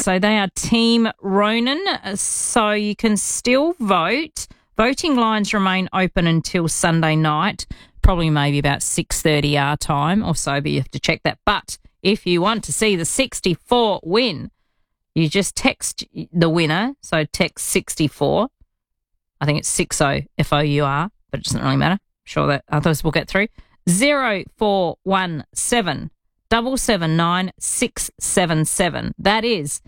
So they are Team Ronan. So you can still vote. Voting lines remain open until Sunday night, probably maybe about 6:30 our time or so, but you have to check that. But if you want to see the 64 win, you just text the winner. So text 64. I think it's 60 FOUR, but it doesn't really matter. I'm sure that others will get through. 0417 779 677. That is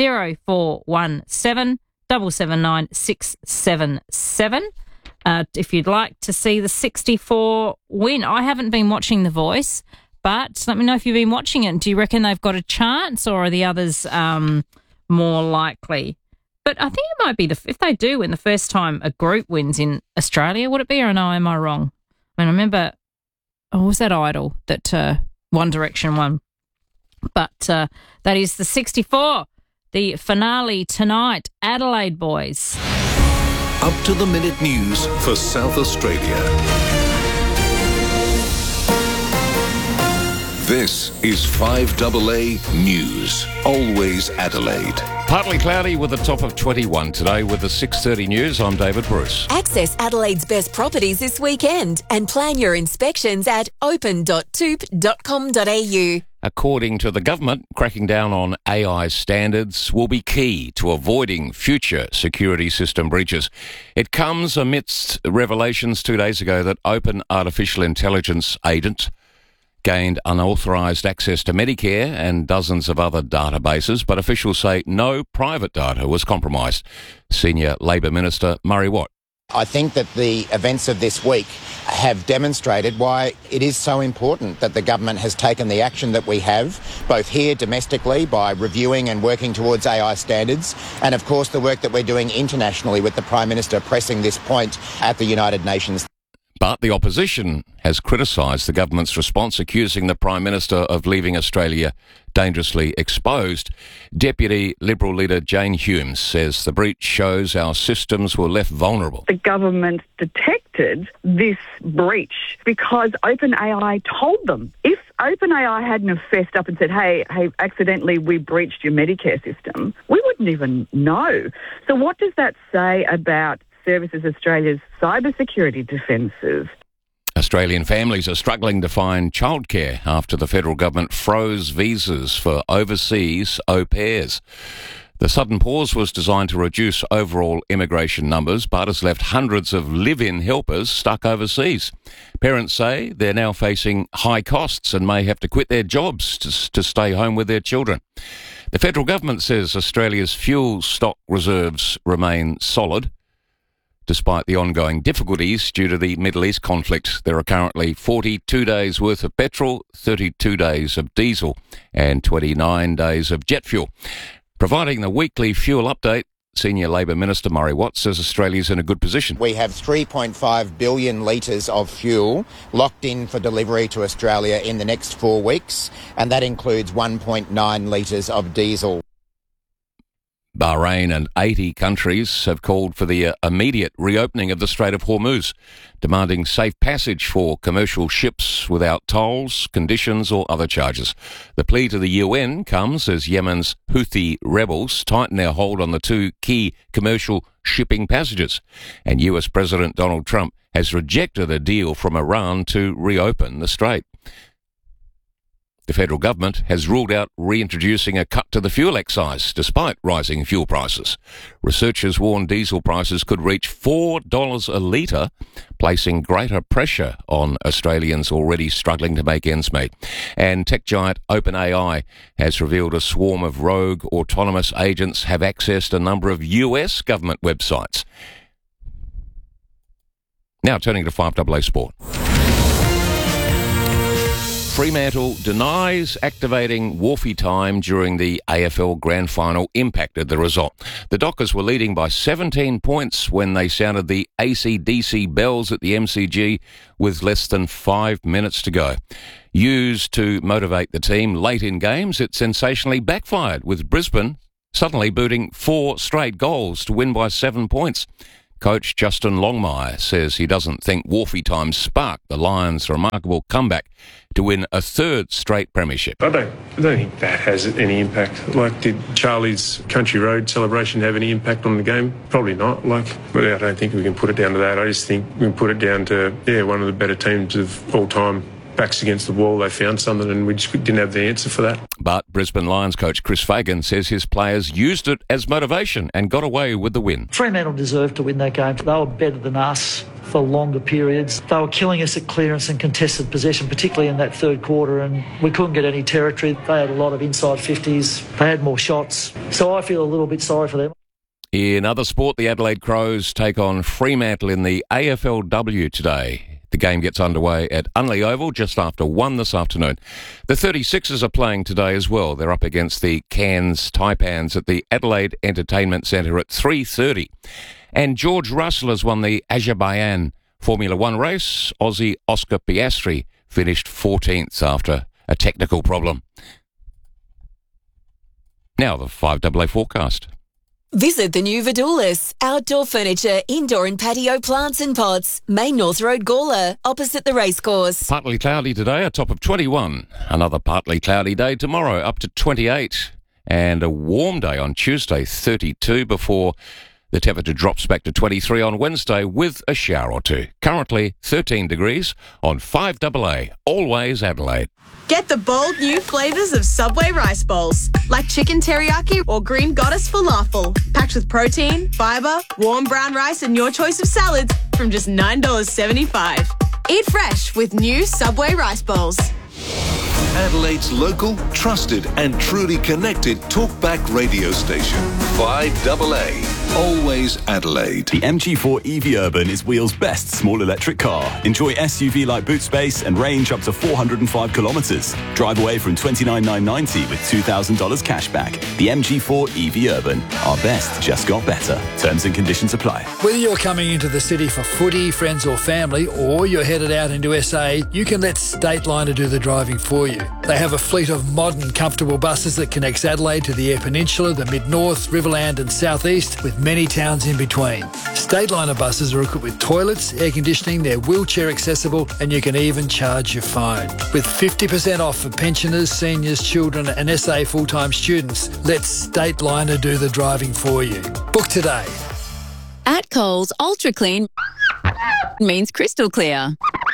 0417 779 677. If you'd like to see the 64 win. I haven't been watching The Voice, but let me know if you've been watching it. Do you reckon they've got a chance, or are the others more likely? But I think it might be if they do win the first time a group wins in Australia, would it be, or no, am I wrong? I mean, I remember, was that Idol that One Direction won? But that is the 64, the finale tonight, Adelaide boys. Up to the minute news for South Australia. This is 5AA News. Always Adelaide. Partly cloudy with a top of 21 today with the 6:30 news. I'm David Bruce. Access Adelaide's best properties this weekend and plan your inspections at open.toop.com.au. According to the government, cracking down on AI standards will be key to avoiding future security system breaches. It comes amidst revelations 2 days ago that Open Artificial Intelligence Agent gained unauthorised access to Medicare and dozens of other databases, but officials say no private data was compromised. Senior Labor Minister Murray Watt. I think that the events of this week have demonstrated why it is so important that the government has taken the action that we have, both here domestically by reviewing and working towards AI standards, and of course the work that we're doing internationally with the Prime Minister pressing this point at the United Nations. But the opposition has criticised the government's response, accusing the Prime Minister of leaving Australia dangerously exposed. Deputy Liberal leader Jane Humes says the breach shows our systems were left vulnerable. The government detected this breach because OpenAI told them. If OpenAI hadn't have fessed up and said, hey, accidentally we breached your Medicare system, we wouldn't even know. So what does that say about Services Australia's cybersecurity defences? Australian families are struggling to find childcare after the federal government froze visas for overseas au pairs. The sudden pause was designed to reduce overall immigration numbers, but has left hundreds of live-in helpers stuck overseas. Parents say they're now facing high costs and may have to quit their jobs to stay home with their children. The federal government says Australia's fuel stock reserves remain solid. Despite the ongoing difficulties due to the Middle East conflict, there are currently 42 days' worth of petrol, 32 days of diesel and 29 days of jet fuel. Providing the weekly fuel update, Senior Labor Minister Murray Watt says Australia's in a good position. We have 3.5 billion litres of fuel locked in for delivery to Australia in the next 4 weeks, and that includes 1.9 litres of diesel. Bahrain and 80 countries have called for the immediate reopening of the Strait of Hormuz, demanding safe passage for commercial ships without tolls, conditions or other charges. The plea to the UN comes as Yemen's Houthi rebels tighten their hold on the two key commercial shipping passages, and US President Donald Trump has rejected a deal from Iran to reopen the strait. The federal government has ruled out reintroducing a cut to the fuel excise despite rising fuel prices. Researchers warn diesel prices could reach $4 a litre, placing greater pressure on Australians already struggling to make ends meet. And tech giant OpenAI has revealed a swarm of rogue autonomous agents have accessed a number of US government websites. Now turning to 5AA Sport. Fremantle denies activating Wharfie time during the AFL Grand Final impacted the result. The Dockers were leading by 17 points when they sounded the AC/DC bells at the MCG with less than 5 minutes to go. Used to motivate the team late in games, it sensationally backfired, with Brisbane suddenly booting 4 straight goals to win by 7 points. Coach Justin Longmire says he doesn't think Wharfie time sparked the Lions' remarkable comeback to win a third straight premiership. I don't think that has any impact. Like, did Charlie's Country Road celebration have any impact on the game? Probably not. But I don't think we can put it down to that. I just think we can put it down to, one of the better teams of all time. Backs against the wall, they found something and we just didn't have the answer for that. But Brisbane Lions coach Chris Fagan says his players used it as motivation and got away with the win. Fremantle deserved to win that game. They were better than us for longer periods. They were killing us at clearance and contested possession, particularly in that third quarter, and we couldn't get any territory. They had a lot of inside 50s. They had more shots. So I feel a little bit sorry for them. In other sport, the Adelaide Crows take on Fremantle in the AFLW today. The game gets underway at Unley Oval just after 1 this afternoon. The 36ers are playing today as well. They're up against the Cairns Taipans at the Adelaide Entertainment Centre at 3:30. And George Russell has won the Azerbaijan Formula One race. Aussie Oscar Piastri finished 14th after a technical problem. Now the 5AA forecast. Visit the new Vidoulis, outdoor furniture, indoor and patio plants and pots. Main North Road, Gawler, opposite the racecourse. Partly cloudy today, a top of 21. Another partly cloudy day tomorrow, up to 28. And a warm day on Tuesday, 32, before the temperature drops back to 23 on Wednesday with a shower or two. Currently 13 degrees on 5AA, always Adelaide. Get the bold new flavours of Subway rice bowls, like chicken teriyaki or green goddess falafel, packed with protein, fibre, warm brown rice and your choice of salads from just $9.75. Eat fresh with new Subway rice bowls. Adelaide's local, trusted and truly connected talkback radio station. 5AA, always Adelaide. The MG4 EV Urban is Wheel's best small electric car. Enjoy SUV-like boot space and range up to 405 kilometres. Drive away from $29,990 with $2,000 cash back. The MG4 EV Urban. Our best just got better. Terms and conditions apply. Whether you're coming into the city for footy, friends or family, or you're headed out into SA, you can let Stateliner do the driving for you. They have a fleet of modern, comfortable buses that connects Adelaide to the Eyre Peninsula, the Mid-North, Riverland and South East, with many towns in between. Stateliner buses are equipped with toilets, air conditioning, they're wheelchair accessible, and you can even charge your phone. With 50% off for pensioners, seniors, children and SA full-time students, let Stateliner do the driving for you. Book today. At Coles, Ultra Clean means crystal clear.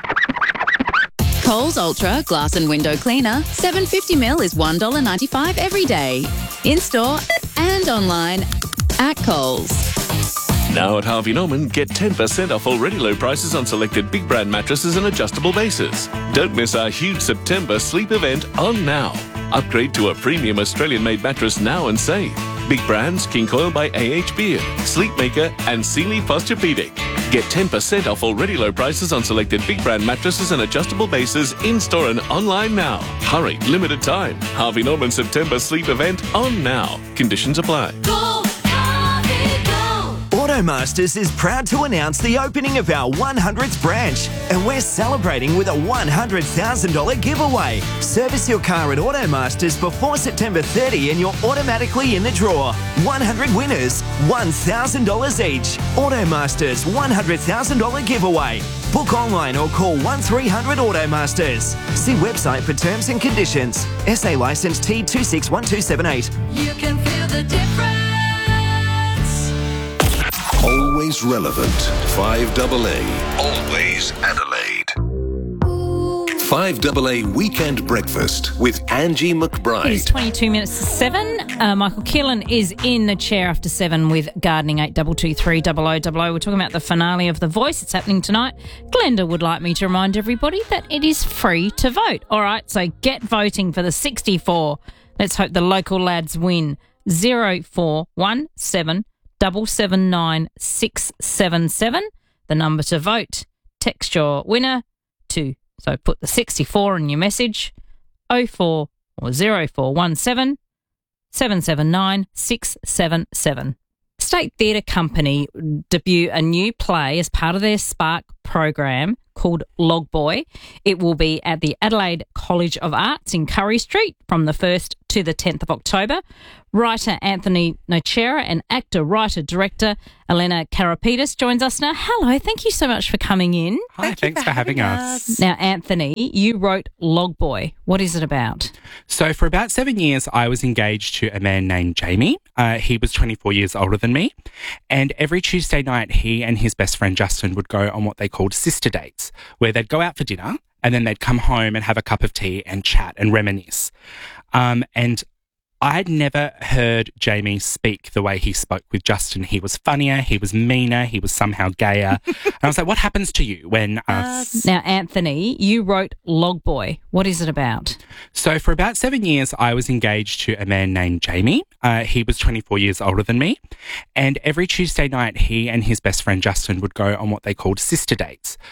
Coles Ultra Glass and Window Cleaner, 750ml is $1.95 every day. In-store and online at Coles. Now at Harvey Norman, get 10% off already low prices on selected big brand mattresses and adjustable bases. Don't miss our huge September sleep event on now. Upgrade to a premium Australian-made mattress now and save. Big brands, King Coil by AH Beard, Sleepmaker and Sealy Posturepedic. Get 10% off already low prices on selected big brand mattresses and adjustable bases in-store and online now. Hurry, limited time. Harvey Norman September sleep event on now. Conditions apply. Automasters is proud to announce the opening of our 100th branch, and we're celebrating with a $100,000 giveaway. Service your car at Automasters before September 30 and you're automatically in the draw. 100 winners, $1,000 each. Automasters $100,000 giveaway. Book online or call 1300 Automasters. See website for terms and conditions. SA licence T261278. You can feel the difference. Always relevant. 5AA, always Adelaide. 5AA Weekend Breakfast with Angie McBride. It is 22 minutes to 7. Michael Keelan is in the chair after 7 with Gardening 8223 0000. We're talking about the finale of The Voice. It's happening tonight. Glenda would like me to remind everybody that it is free to vote. All right, so get voting for the 64. Let's hope the local lads win. 0417 779 677. The number to vote. Text your winner to, so put the 64 in your message, 04 or 0417 779 677. State Theatre Company debut a new play as part of their Spark program called Log Boy. It will be at the Adelaide College of Arts in Curry Street from the 1st to the 10th of October. Writer Anthony Nocera and actor, writer, director Elena Karapetis joins us now. Hello, thank you so much for coming in. Hi, thanks for having us. Now, Anthony, you wrote Log Boy. What is it about? So for about 7 years, I was engaged to a man named Jamie. He was 24 years older than me. And every Tuesday night, he and his best friend Justin would go on what they called sister dates, where they'd go out for dinner and then they'd come home and have a cup of tea and chat and reminisce. And I'd never heard Jamie speak the way he spoke with Justin. He was funnier, he was meaner, he was somehow gayer. And I was like, what happens to you when... Now, Anthony, you wrote Log Boy. What is it about? So for about 7 years, I was engaged to a man named Jamie. He was 24 years older than me. And every Tuesday night, he and his best friend Justin would go on what they called sister dates,